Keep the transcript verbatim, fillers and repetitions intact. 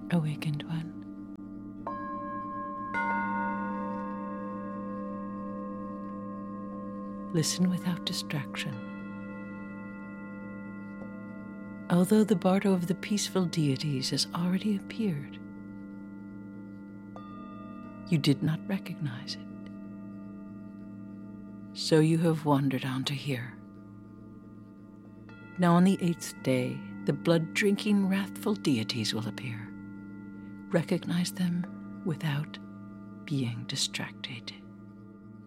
awakened one. Listen without distraction. Although the Bardo of the peaceful deities has already appeared, you did not recognize it. So you have wandered on to here. Now on the eighth day, the blood-drinking, wrathful deities will appear. Recognize them without being distracted.